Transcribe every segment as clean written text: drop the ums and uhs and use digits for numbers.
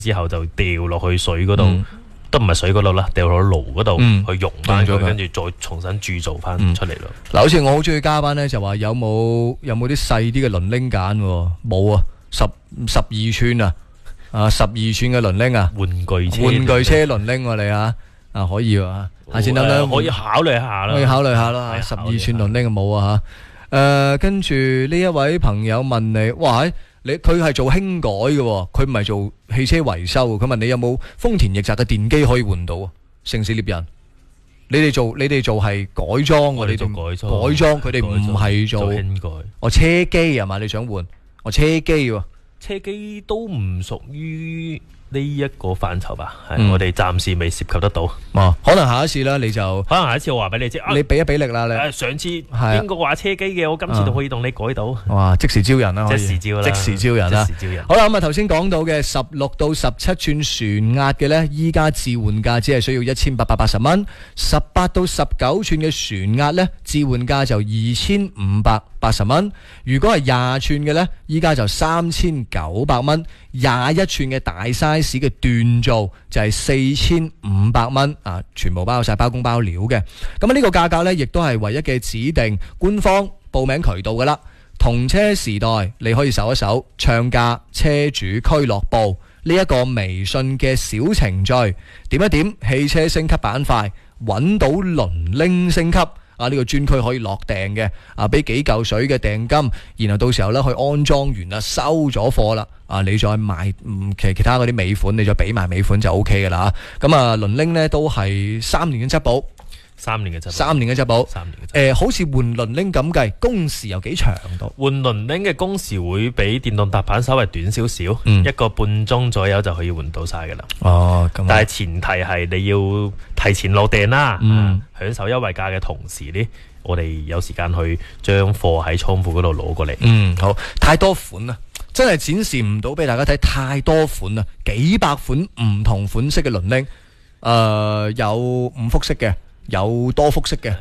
之後就掉落去水嗰度，都唔係水嗰度啦，掉落爐嗰度去溶翻佢，跟住再重新鑄造翻出嚟咯。 嗱，好似我好中意加班咧，就話有冇啲細啲嘅輪鈴揀？冇啊，12寸啊，12寸嘅輪鈴啊，玩具車輪鈴你啊，可以啊，下次等等可以考慮下啦， 可以考慮下啦，12寸輪鈴冇啊吓。跟住呢一位朋友問你，哇！佢係做輕改嘅，佢唔係做汽車維修。佢問你有冇豐田奕澤嘅電機可以換到啊？城市獵人，你哋做係改裝， 我哋做改裝，佢哋唔係做輕改。 車機係嘛？你想換？車機喎， 車機都唔屬於呢一個範疇吧，我哋暫時未涉及得到。 可能下一次啦，可能下一次我話俾你知， 你俾一俾力啦。你上次邊個話車機嘅，我今次都可以同你改到。 哇！即時招人啦， 即時招人啦。 好啦，咁頭先講到嘅16到17寸船壓嘅呢，依家置換價只係需要1880蚊；18到19寸嘅船壓呢，置換價就2580蚊。如果係20寸嘅呢，依家就3900蚊。21寸嘅大 size 嘅鍛造就係4500蚊啊，全部包晒包工包料嘅。咁呢個價格呢，亦都係唯一嘅指定官方報名渠道噶啦。同車時代你可以搜一搜唱價車主俱樂部呢一個微信嘅小程序，點一點汽車升級板塊，揾到輪鈴升級。呢個專區可以落訂嘅，俾幾嚿水嘅訂金，然後到時候呢，去安裝完啦，收咗貨啦，你再買其他嗰啲尾款，你再俾埋尾款就 OK 噶啦。咁輪鈴呢都係3年嘅質保，3年嘅質保，好似換輪鈴咁計，工時有幾長到？ 換輪鈴嘅工時會比電動踏板稍微短少少，1個半鐘左右就可以換到晒噶啦。 咁但係前提係你要提前落訂啦，享受優惠價嘅同時呢，我哋有時間去將貨喺倉庫嗰度攞過嚟。 好，太多款啦，真係展示唔到俾大家睇，太多款啦，幾百款唔同款式嘅輪鈴，有5幅式嘅。有多幅式嘅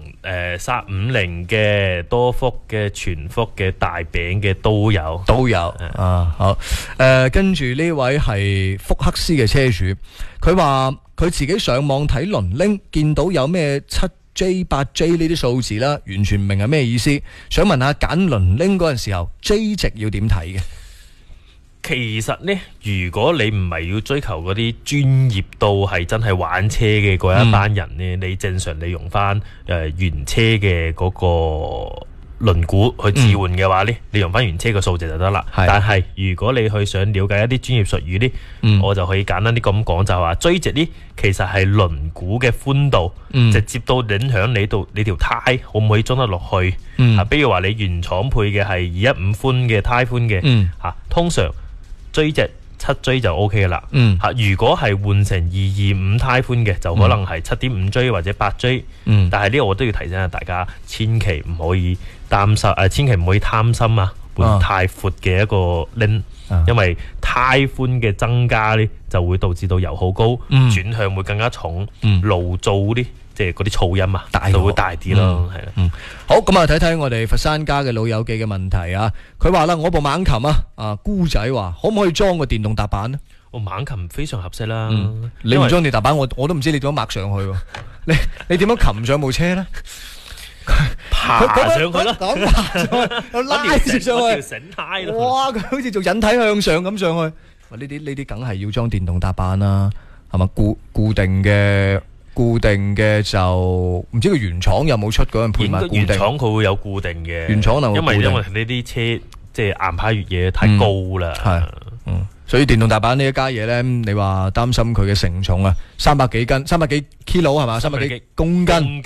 350嘅多幅嘅全幅嘅大餅嘅都有好。跟住呢位係福克斯嘅車主，佢話佢自己上網睇輪鈴，見到有咩7J 8J 呢啲數字啦，完全唔明係咩意思，想問下揀輪鈴嗰陣時候 J 值要點睇嘅？ 其實呢，如果你唔係要追求嗰啲專業到係真係玩車嘅嗰一班人呢，你正常你用翻原車嘅嗰個輪毂去置換嘅話呢，你用翻原車嘅數值就得啦。但係如果你去想了解一啲專業術語呢，我就可以簡單啲咁講，就係話追值呢，其實係輪毂嘅寬度，直接到影響你條胎可唔可以裝得落去。比如話你原廠配嘅係215寬嘅胎寬嘅，通常追值7J 就 OK 啦。如果係換成225胎寬嘅，就可能係7.5J 或者8J。但係呢個我都要提醒下大家，千祈唔可以擔心，千祈唔可以貪心啊，換太闊嘅一個鈴，因為胎寬嘅增加呢，就會導致到油耗高，轉向會更加重，路噪啲。即係嗰啲噪音就會大啲咯，係啦。 好，咁睇睇我哋佛山家嘅老友記嘅問題啊。佢話啦，我部猛禽姑仔話可唔可以裝個電動踏板呢？ 猛禽非常合適啦。 你唔裝電踏板，我都唔知你點樣抹上去。你點樣擒上部車呢？ 爬上去啦， 拉住上去， 繩呔咯。 哇！佢好似做引體向上咁上去。呢啲梗係要裝電動踏板啦，係嘛？固定嘅就唔知佢原廠有冇出嗰樣配物固定。 原廠佢會有固定嘅， 原廠因為呢啲車即係硬派越野太高啦。所以電動踏板呢一家嘢呢，你話擔心佢嘅承重啊，300幾斤，300幾 kilo 係嘛，300幾公斤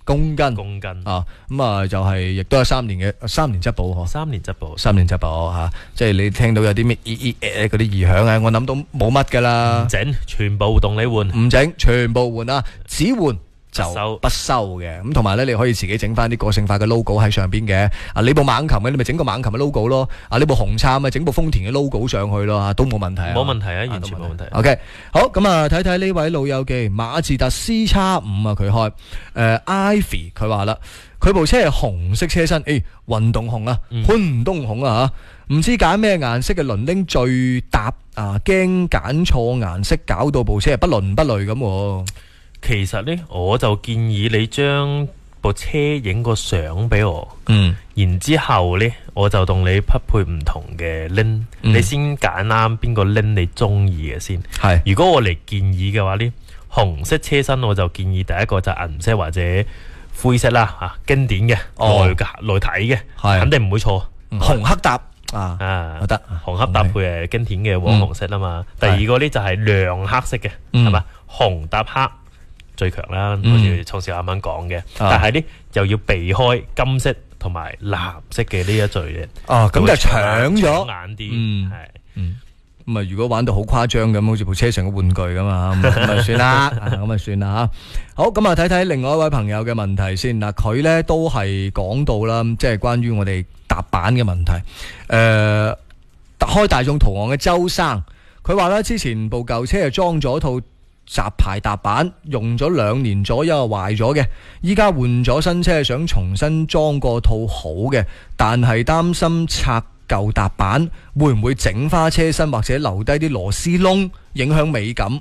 咁就係亦都係3年質保嗬，3年質保吓，即係你聽到有啲咩嗰啲異響啊，我諗到冇乜噶啦， 唔整，全部同你換， 唔整，全部換啊，只換就收不收嘅。咁同埋咧，你可以自己整翻啲個性化嘅 logo 喺上邊嘅。啊，你部猛禽嘅，你咪整個猛禽嘅 logo 咯。啊，你部紅杉咪整部豐田嘅 logo 上去咯，都冇問題啊。 冇問題啊，完全冇問題。 OK， 好，咁啊，睇睇呢位老友記馬自達 C-5啊，佢開Ivy， 佢話啦，佢部車係紅色車身，運動紅啊，潘東紅啊吓，唔知揀咩顏色嘅輪鈴最搭啊，驚揀錯顏色，搞到部車係不倫不類咁。 其實呢，我就建議你將部車影個相俾我，然之後呢，我就同你匹配唔同嘅鈴，你先揀啱邊個鈴你中意嘅先。 係， 如果我嚟建議嘅話呢，紅色車身我就建議第一個就銀色或者灰色啦，吓經典嘅內體嘅，肯定唔會錯。 紅黑搭啊，得紅黑搭配係經典嘅黃紅色啊嘛。第二個呢就係亮黑色嘅，係嘛，紅搭黑最強啦，好似創少啱啱講嘅。但係呢又要避開金色同埋藍色嘅呢一類嘅。 哦，咁就搶咗眼啲，係。 咁啊，如果玩到好誇張咁，好似部車上嘅玩具咁啊，咁啊算啦，咁啊算啦吓。好，咁啊睇睇另外一位朋友嘅問題先嗱，佢咧都係講到啦，即係關於我哋踏板嘅問題。開大眾途昂嘅周生，佢話咧之前部舊車係裝咗套雜牌踏板，用咗2年左右壞咗嘅，依家換咗新車，想重新裝個套好嘅，但係擔心拆舊踏板會唔會整花車身或者留低啲螺絲窿，影響美感？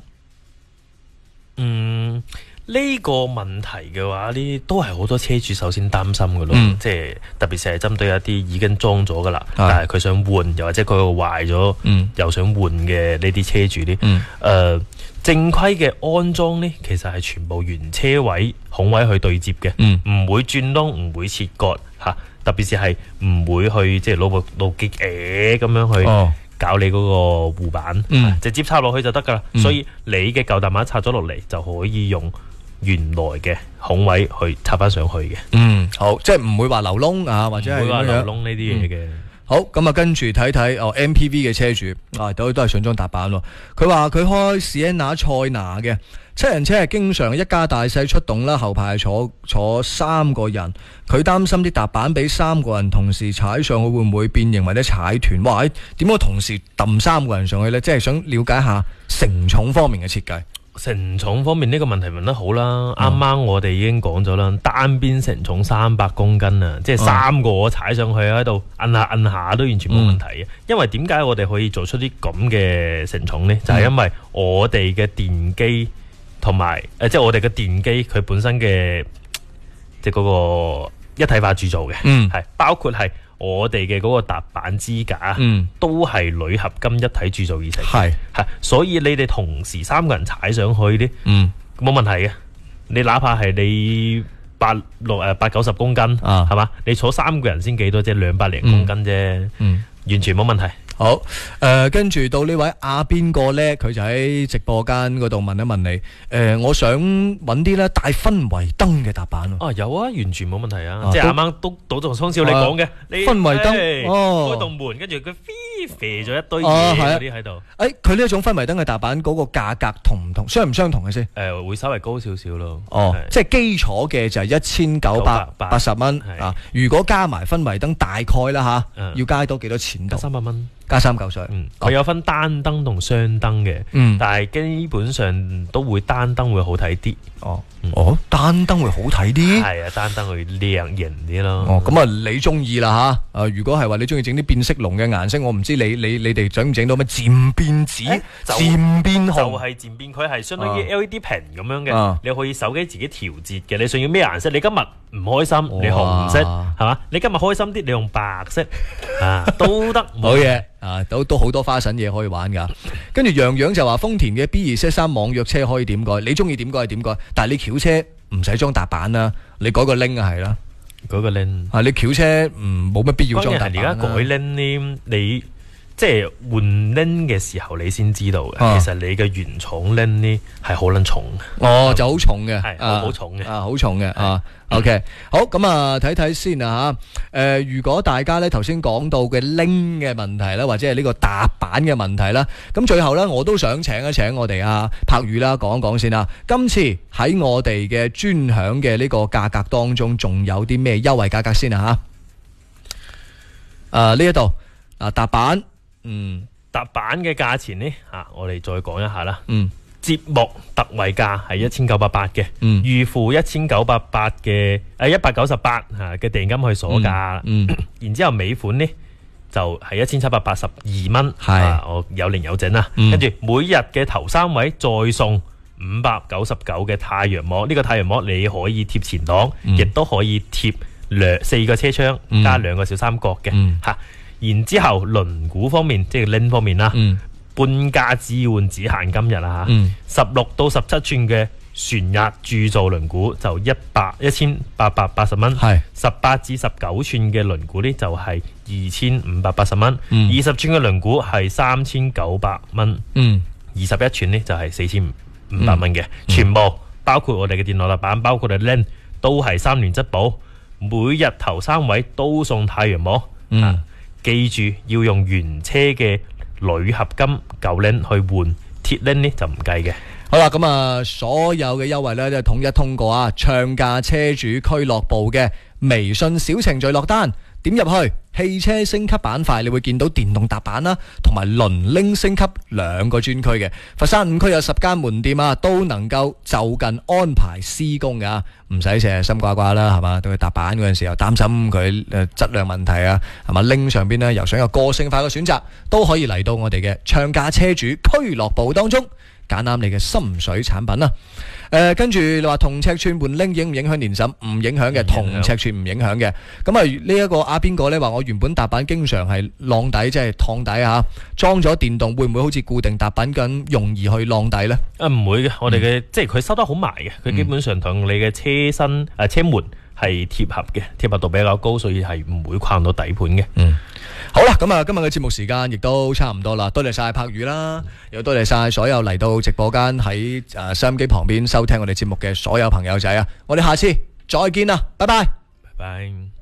呢個問題嘅話，呢都係好多車主首先擔心嘅咯，即係特別係針對一啲已經裝咗噶啦，但係佢想換，又或者佢壞咗，又想換嘅呢啲車主呢，正規嘅安裝呢，其實係全部原車位孔位去對接嘅，唔會轉窿，唔會切割吓。特別是係唔會去即係攞部路機咁樣去搞你嗰個護板，直接插落去就得噶啦。所以你嘅舊踏板插咗落嚟，就可以用原來嘅孔位去插翻上去嘅。 好，即係唔會話留窿啊，或者係唔會話留窿呢啲嘢嘅。 好，咁啊，跟住睇睇MPV 嘅車主都係上裝踏板咯。佢話佢開 Sienna 塞拿嘅7人車係經常一家大細出動啦，後排坐3個人。佢擔心啲踏板俾3個人同時踩上去會唔會變形或者踩斷？哇！點解同時揼3個人上去呢？即係想了解下承重方面嘅設計。 承重方面呢個問題問得好啦，啱啱我哋已經講咗啦，單邊承重300公斤啊，即係3個我踩上去喺度摁下都完全冇問題嘅。因為點解我哋可以做出啲咁嘅承重呢？就係因為我哋嘅電機同埋即係我哋嘅電機佢本身嘅即係嗰個一體化鑄造嘅，係包括係我哋嘅嗰個踏板支架，都係鋁合金一體鑄造而成，係，所以你哋同時3個人踩上去啲，冇問題嘅。你哪怕係你80-90公斤，係嘛？你坐3個人先幾多啫？200零公斤啫，完全冇問題。 好，跟住到呢位阿邊個呢？佢就喺直播間嗰度問一問你，我想揾啲咧帶氛圍燈嘅踏板。 有啊，完全冇問題啊！即係啱啱都同倉少你講嘅，你氛圍燈， 開棟門，跟住佢飛咗一堆嘢嗰啲喺度。 佢呢一種氛圍燈嘅踏板嗰個價格同唔同？相唔相同嘅先？ 會稍微高少少咯。 即係基礎嘅就係1980蚊啊！如果加埋氛圍燈，大概啦吓，要加多幾多錢度 ？300蚊。 加3嚿水， 佢有分單燈同雙燈嘅，但係基本上都會單燈會好睇啲。 單燈會好睇啲， 係啊，單燈會靚型啲咯。 咁啊，你中意啦吓？如果係話你中意整啲變色龍嘅顏色，我唔知你哋整唔整到咩漸變紫、漸變紅？就係漸變，佢係相當於 LED 屏咁樣嘅，你可以手機自己調節嘅。你想要咩顏色？你今日唔開心，你紅色係嘛？你今日開心啲，你用白色都得。好嘢。都好多花神嘢可以玩噶。跟住洋洋就話豐田嘅 B243網約車可以點改，你中意點改係點改，但係你轎車唔使裝踏板啦，你改個鈴係啦，改個鈴你轎車冇乜必要裝踏板。而家改鈴呢，你即係換 link 嘅時候，你先知道嘅。 啊其實你嘅原廠 link 呢係好撚重嘅。 哦，就好重嘅， 係好重嘅。 好重嘅啊。OK， 好，咁啊，睇睇先啊吓。如果大家咧頭先講到嘅拎嘅問題啦，或者係呢個踏板嘅問題啦，咁最後咧我都想請一請我哋柏宇啦，講一講先啦。今次喺我哋嘅專享嘅呢個價格當中，仲有啲咩優惠價格先啊吓？呢一度踏板， 踏板嘅價錢呢，我哋再講一下啦。節目特惠價係1988嘅，預付1988嘅198嘅定金去鎖價，然之後尾款呢就係1782蚊，我有零有整啦。跟住每日嘅頭3位再送599嘅太陽膜，呢個太陽膜你可以貼前擋，亦都可以貼4個車窗加2個小三角嘅嚇。然之後輪毂方面，即係 link 方面啦。半價置換只限今日啦嚇，16到17寸嘅旋壓鑄造輪毂就1880蚊，18至19寸嘅輪毂呢就係2580蚊，20寸嘅輪毂係3900蚊，21寸呢就係4500蚊嘅，全部包括我哋嘅電腦踏板，包括我哋 link 都係3聯質保，每日頭3位都送太陽膜，記住要用原車嘅鋁合金舊 link 去換，鐵 link 呢就唔計嘅。 好啦，咁啊，所有嘅優惠呢都係統一通過暢價車主俱樂部嘅微信小程序落單，點入去汽車升級板塊，你會見到電動踏板啦，同埋輪鈴升級2個專區嘅。佛山5區有10間門店都能夠就近安排施工㗎，唔使成日心掛掛啦，係嘛？對佢踏板嗰陣時又擔心佢質量問題啊，係嘛？鈴上邊呢又想有個性化嘅選擇，都可以嚟到我哋嘅暢價車主俱樂部當中，揀啱你嘅心水產品啦。跟住你話同尺寸換鈴影唔影響年審？唔影響嘅，同尺寸唔影響嘅。咁呢一個邊個呢話我原本踏板經常係晾底，即係燙底裝咗電動會唔會好似固定踏板咁容易去晾底呢？ 唔會嘅，我哋嘅即係佢收得好埋嘅，佢基本上同你嘅車身車門係貼合嘅，貼合度比較高，所以係唔會框到底盤嘅。 好啦，咁今日嘅節目時間亦都差唔多啦，多謝晒柏宇啦，又多謝晒所有嚟到直播間喺收音機旁邊收聽我哋節目嘅所有朋友仔我哋下次再見啦，拜拜。 拜拜。